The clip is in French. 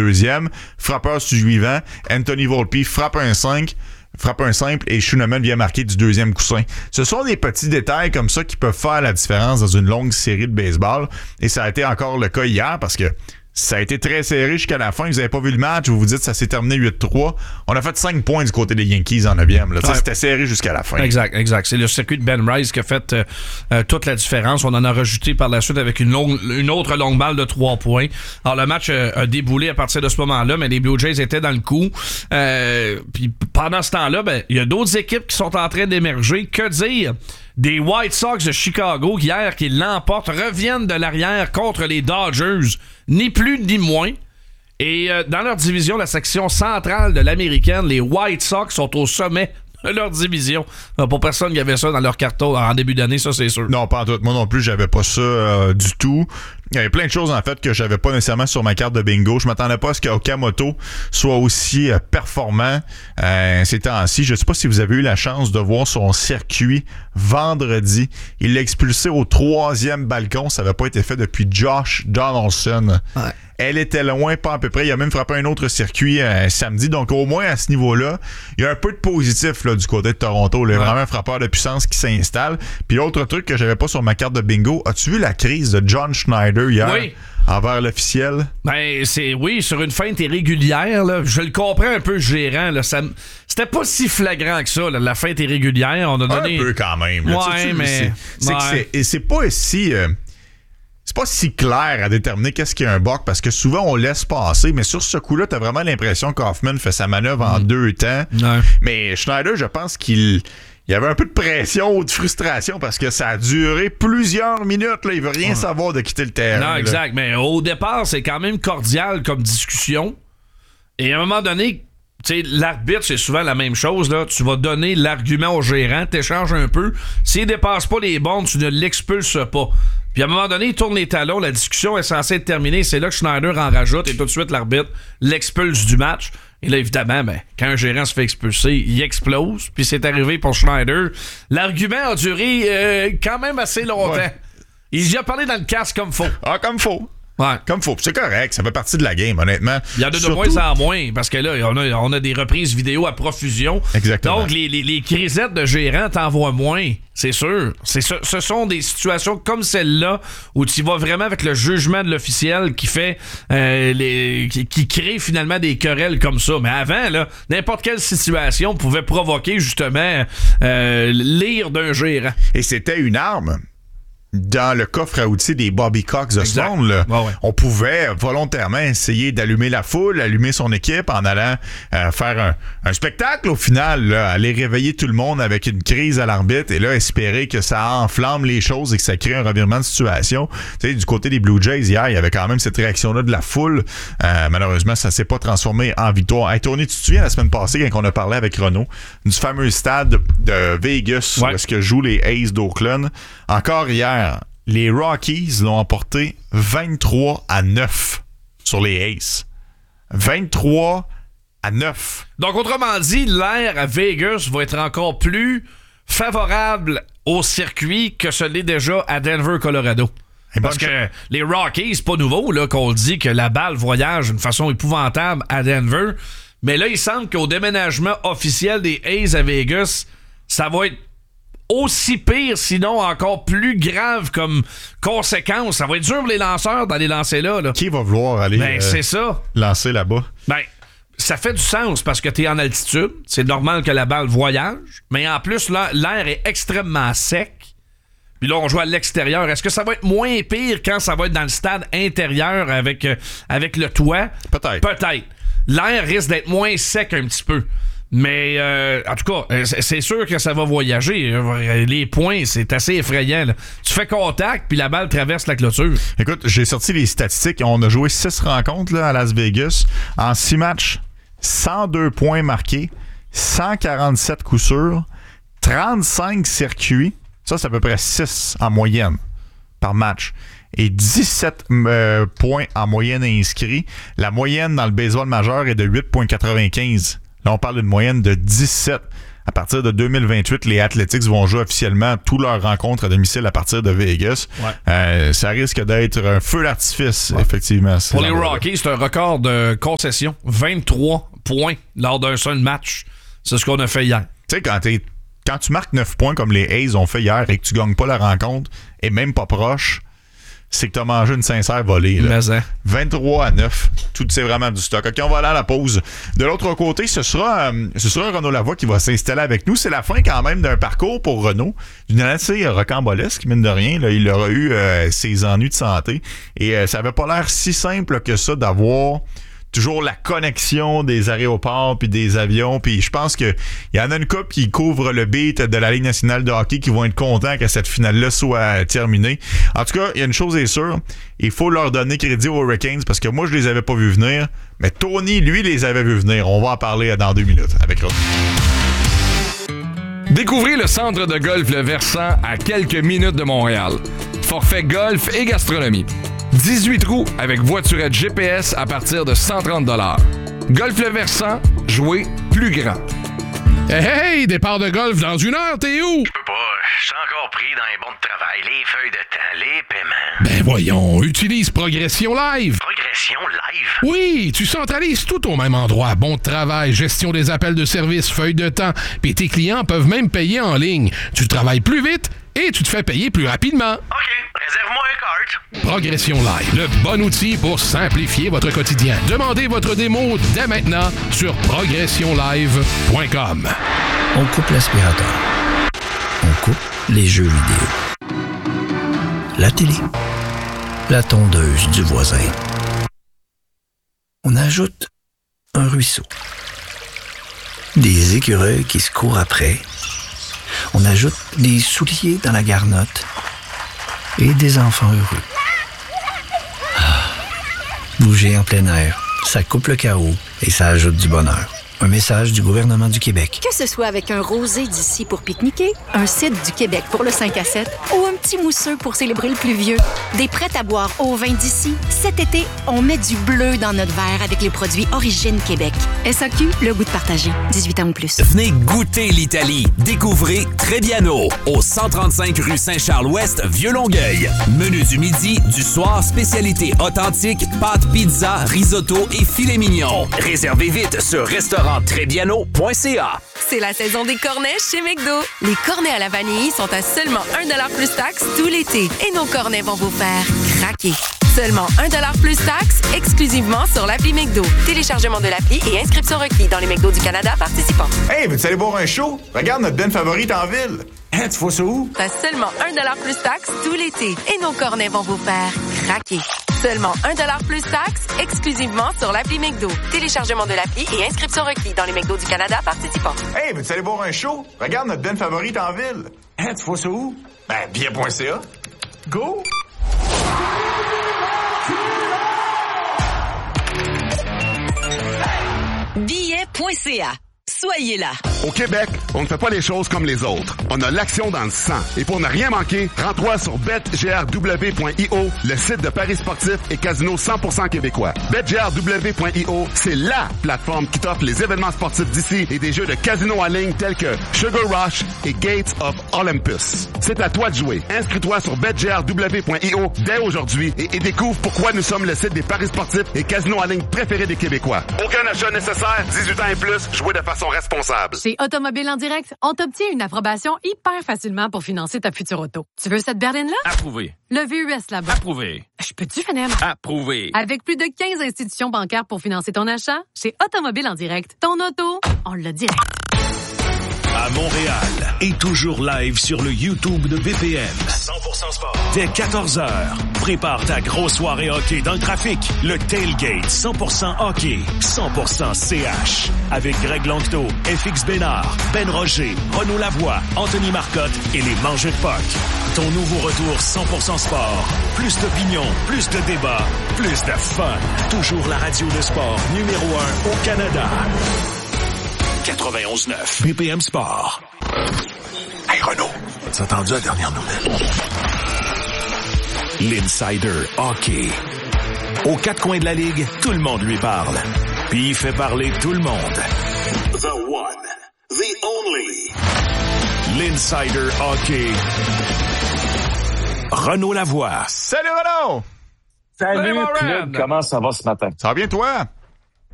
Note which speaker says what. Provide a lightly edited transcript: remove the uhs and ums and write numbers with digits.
Speaker 1: deuxième. Frappeur suivant, Anthony Volpe frappe un simple et Schooneman vient marquer du deuxième coussin. Ce sont des petits détails comme ça qui peuvent faire la différence dans une longue série de baseball. Et ça a été encore le cas hier parce que ça a été très serré jusqu'à la fin. Vous n'avez pas vu le match. Vous vous dites que ça s'est terminé 8-3. On a fait 5 points du côté des Yankees en 9e. Ouais. C'était serré jusqu'à la fin.
Speaker 2: Exact. C'est le circuit de Ben Rice qui a fait toute la différence. On en a rajouté par la suite avec une autre longue balle de 3 points. Alors, le match a déboulé à partir de ce moment-là, mais les Blue Jays étaient dans le coup. Puis pendant ce temps-là, il y a d'autres équipes qui sont en train d'émerger. Que dire des White Sox de Chicago qui, hier, qui l'emportent, reviennent de l'arrière contre les Dodgers, ni plus ni moins. Et dans leur division, la section centrale de l'américaine, les White Sox sont au sommet de leur division. Pour personne qui avait ça dans leur carton en début d'année, ça c'est sûr.
Speaker 1: Non, pas en tout. Moi non plus, j'avais pas ça du tout. Il y avait plein de choses en fait que j'avais pas nécessairement sur ma carte de bingo. Je m'attendais pas à ce qu'Okamoto soit aussi performant ces temps-ci. Je sais pas si vous avez eu la chance de voir son circuit vendredi. Il l'a expulsé au 3e balcon. Ça n'avait pas été fait depuis Josh Donaldson. Ouais. Elle était loin, pas à peu près. Il a même frappé un autre circuit samedi. Donc, au moins, à ce niveau-là, il y a un peu de positif là, du côté de Toronto. Il y a vraiment un frappeur de puissance qui s'installe. Puis l'autre truc que j'avais pas sur ma carte de bingo, as-tu vu la crise de John Schneider hier?
Speaker 2: Oui.
Speaker 1: Envers l'officiel?
Speaker 2: Oui, sur une feinte irrégulière, là, je le comprends un peu, gérant. Là, c'était pas si flagrant que ça, là, la feinte irrégulière. On a donné...
Speaker 1: Un peu quand même. Là,
Speaker 2: ouais, mais...
Speaker 1: C'est pas si... c'est pas si clair à déterminer qu'est-ce qu'il y a un buck parce que souvent on laisse passer, mais sur ce coup-là, t'as vraiment l'impression qu'Hoffman fait sa manœuvre en 2 temps. Ouais. Mais Schneider, je pense qu'il y avait un peu de pression ou de frustration parce que ça a duré plusieurs minutes. Là. Il veut rien savoir de quitter le terrain.
Speaker 2: Non,
Speaker 1: là.
Speaker 2: Exact. Mais au départ, c'est quand même cordial comme discussion. Et à un moment donné, tu sais, l'arbitre, c'est souvent la même chose. Là. Tu vas donner l'argument au gérant, t'échanges un peu. S'il dépasse pas les bornes, tu ne l'expulses pas. Puis à un moment donné, il tourne les talons, la discussion est censée être terminée. C'est là que Schneider en rajoute et tout de suite, l'arbitre l'expulse du match. Et là, évidemment, quand un gérant se fait expulser, il explose. Puis c'est arrivé pour Schneider. L'argument a duré quand même assez longtemps. Ouais. Il y a parlé dans le casque comme faux.
Speaker 1: Ah, comme faux.
Speaker 2: Ouais.
Speaker 1: Comme faut. C'est correct, ça fait partie de la game, honnêtement.
Speaker 2: Il y en a de moins en moins, parce que là, on a des reprises vidéo à profusion.
Speaker 1: Exactement.
Speaker 2: Donc, les crisettes de gérants t'envoient moins, c'est sûr. Ce sont des situations comme celle-là où tu vas vraiment avec le jugement de l'officiel qui fait qui crée finalement des querelles comme ça. Mais avant, là, n'importe quelle situation pouvait provoquer justement l'ire d'un gérant.
Speaker 1: Et c'était une arme. Dans le coffre à outils des Bobby Cox de ce monde, là, on pouvait volontairement essayer d'allumer la foule, allumer son équipe en allant faire un spectacle au final, là, aller réveiller tout le monde avec une crise à l'arbitre et là espérer que ça enflamme les choses et que ça crée un revirement de situation. Tu sais, du côté des Blue Jays hier, il y avait quand même cette réaction-là de la foule. Malheureusement, ça s'est pas transformé en victoire. Hey, Tony, tu te souviens la semaine passée quand on a parlé avec Renaud du fameux stade de Vegas où est-ce que jouent les A's d'Oakland? Encore hier, les Rockies l'ont emporté 23-9 sur les Aces. 23-9.
Speaker 2: Donc, autrement dit, l'air à Vegas va être encore plus favorable au circuit que ce l'est déjà à Denver, Colorado. Parce que les Rockies, c'est pas nouveau là, qu'on dit que la balle voyage d'une façon épouvantable à Denver. Mais là, il semble qu'au déménagement officiel des A's à Vegas, ça va être aussi pire, sinon encore plus grave comme conséquence. Ça va être dur pour les lanceurs d'aller lancer là.
Speaker 1: Qui va vouloir aller
Speaker 2: c'est ça.
Speaker 1: Lancer là-bas?
Speaker 2: Ça fait du sens parce que t'es en altitude. C'est normal que la balle voyage. Mais en plus, là, l'air est extrêmement sec. Puis là, on joue à l'extérieur. Est-ce que ça va être moins pire quand ça va être dans le stade intérieur avec le toit? Peut-être. L'air risque d'être moins sec un petit peu. Mais en tout cas, c'est sûr que ça va voyager. Les points, c'est assez effrayant. Là. Tu fais contact, puis la balle traverse la clôture.
Speaker 1: Écoute, j'ai sorti les statistiques. On a joué 6 rencontres là, à Las Vegas. En 6 matchs, 102 points marqués, 147 coups sûrs, 35 circuits. Ça, c'est à peu près 6 en moyenne par match. Et 17 points en moyenne inscrits. La moyenne dans le baseball majeur est de 8,95 Là, on parle d'une moyenne de 17. À partir de 2028, les Athletics vont jouer officiellement toutes leurs rencontres à domicile à partir de Vegas. Ouais. Ça risque d'être un feu d'artifice, effectivement.
Speaker 2: Pour les Rockies, c'est un record de concession. 23 points lors d'un seul match. C'est ce qu'on a fait hier.
Speaker 1: Tu sais, quand tu marques 9 points comme les A's ont fait hier et que tu gagnes pas la rencontre, et même pas proche, c'est que tu as mangé une sincère volée. Là. 23-9. Tout, c'est vraiment du stock. OK, on va aller à la pause. De l'autre côté, ce sera Renaud Lavoie qui va s'installer avec nous. C'est la fin quand même d'un parcours pour Renaud. D'une année assez rocambolesque, mine de rien. Là, il aura eu ses ennuis de santé. Et ça avait pas l'air si simple que ça d'avoir toujours la connexion des aéroports puis des avions. Puis je pense qu'il y en a une couple qui couvre le beat de la Ligue nationale de hockey qui vont être contents que cette finale-là soit terminée. En tout cas, il y a une chose est sûre, il faut leur donner crédit aux Hurricanes parce que moi, je les avais pas vus venir, mais Tony, lui, les avait vus venir. On va en parler dans 2 minutes avec Renaud.
Speaker 3: Découvrez le centre de golf Le Versant à quelques minutes de Montréal. Forfait golf et gastronomie. 18 trous avec voiturette GPS à partir de 130 $. Golf Le Versant, jouez plus grand.
Speaker 4: Hey, départ de golf dans 1 heure, t'es où?
Speaker 5: Je peux pas, je suis encore pris dans les bons de travail, les feuilles de temps, les paiements.
Speaker 4: Ben voyons, utilise Progression Live.
Speaker 5: Progression Live?
Speaker 4: Oui, tu centralises tout au même endroit. Bon de travail, gestion des appels de service, feuilles de temps, puis tes clients peuvent même payer en ligne. Tu travailles plus vite et tu te fais payer plus rapidement.
Speaker 5: OK, réserve-moi un cart.
Speaker 4: Progression Live, le bon outil pour simplifier votre quotidien. Demandez votre démo dès maintenant sur progressionlive.com.
Speaker 6: On coupe l'aspirateur. On coupe les jeux vidéo. La télé. La tondeuse du voisin. On ajoute un ruisseau. Des écureuils qui se courent après. On ajoute des souliers dans la garnotte et des enfants heureux. Ah, bouger en plein air, ça coupe le chaos et ça ajoute du bonheur. Un message du gouvernement du Québec.
Speaker 7: Que ce soit avec un rosé d'ici pour pique-niquer, un cidre du Québec pour le 5 à 7 ou un petit mousseux pour célébrer le pluvieux, des prêts à boire au vin d'ici, cet été, on met du bleu dans notre verre avec les produits Origine Québec. SAQ, le goût de partager. 18 ans ou plus.
Speaker 8: Venez goûter l'Italie. Découvrez Trebbiano, au 135 rue Saint-Charles-Ouest, Vieux-Longueuil. Menu du midi, du soir, spécialité authentique, pâtes, pizza, risotto et filet mignon. Réservez vite sur restaurant-trebbiano.ca.
Speaker 9: C'est la saison des cornets chez McDo. Les cornets à la vanille sont à seulement 1 $ plus taxe tout l'été. Et nos cornets vont vous faire craquer. Seulement 1 $ plus taxe, exclusivement sur l'appli McDo. Téléchargement de l'appli et inscription requis dans les McDo du Canada participants.
Speaker 1: Hey, veux-tu aller boire un show? Regarde notre Ben favorite en ville. Hein, tu fais ça où?
Speaker 9: T'as seulement 1 $ plus taxe tout l'été. Et nos cornets vont vous faire craquer. Seulement 1 $ plus taxe, exclusivement sur l'appli McDo. Téléchargement de l'appli et inscription requis dans les McDo du Canada participants.
Speaker 1: Hey, veux-tu aller boire un show? Regarde notre Ben favorite en ville. Hein, tu fais ça où? Ben, bien.ca. Go!
Speaker 10: Billet.ca. Soyez là.
Speaker 11: Au Québec, on ne fait pas les choses comme les autres. On a l'action dans le sang. Et pour ne rien manquer, rends-toi sur betgrw.io, le site de paris sportifs et casino 100% québécois. betgrw.io, c'est LA plateforme qui t'offre les événements sportifs d'ici et des jeux de casino en ligne tels que Sugar Rush et Gates of Olympus. C'est à toi de jouer. Inscris-toi sur betgrw.io dès aujourd'hui et découvre pourquoi nous sommes le site des paris sportifs et casinos en ligne préférés des Québécois. Aucun achat nécessaire, 18 ans et plus, jouez de façon responsable.
Speaker 12: Chez Automobile en direct, on t'obtient une approbation hyper facilement pour financer ta future auto. Tu veux cette berline-là?
Speaker 13: Approuvé.
Speaker 12: Le VUS là-bas.
Speaker 13: Approuvé.
Speaker 12: Je peux-tu finir?
Speaker 13: Approuvé.
Speaker 12: Avec plus de 15 institutions bancaires pour financer ton achat, chez Automobile en direct, ton auto, on l'a direct.
Speaker 14: À Montréal et toujours live sur le YouTube de BPM. 100% sport. Dès 14h, prépare ta grosse soirée hockey dans le trafic. Le Tailgate 100% hockey, 100% CH. Avec Greg Langto, FX Bénard, Ben Roger, Renaud Lavoie, Anthony Marcotte et les Mangeux de Puck. Ton nouveau retour 100% sport. Plus d'opinion, plus de débats, plus de fun. Toujours la radio de sport numéro 1 au Canada. 91.9 BPM Sport.
Speaker 15: Hey Renaud, t'as entendu la dernière nouvelle?
Speaker 14: L'Insider Hockey. Aux quatre coins de la Ligue, tout le monde lui parle. Puis il fait parler tout le monde. The one, the only. L'Insider Hockey. Renaud Lavoie.
Speaker 1: Salut Renaud!
Speaker 13: Salut, Claude, comment ça va ce matin?
Speaker 1: Ça va bien toi?